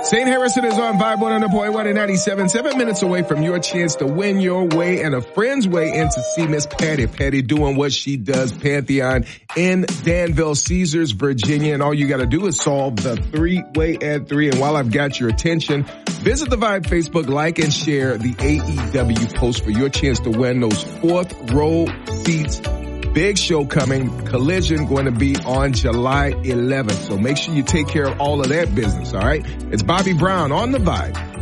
St. Harrison is on Vibe 100.1 and 97, 7 minutes away from your chance to win your way and a friend's way in to see Miss Patty. Patty doing what she does, Pantheon in Danville, Caesars, Virginia. And all you got to do is solve the three-way at 3. And while I've got your attention, visit the Vibe Facebook, like and share the AEW post for your chance to win those 4th row seats. Big show coming, Collision, going to be on July 11th. So make sure you take care of all of that business, all right? It's Bobby Brown on the Vibe.